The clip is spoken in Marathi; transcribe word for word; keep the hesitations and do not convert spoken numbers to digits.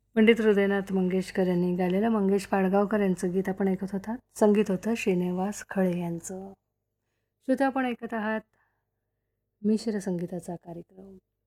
पंडित हृदयनाथ मंगेशकर यांनी गायलेलं मंगेश पाडगावकर यांचं गीत आपण ऐकत होतात. संगीत होतं श्रीनिवास खळे यांचं. श्रोते, आपण ऐकत आहात मिश्र संगीताचा कार्यक्रम.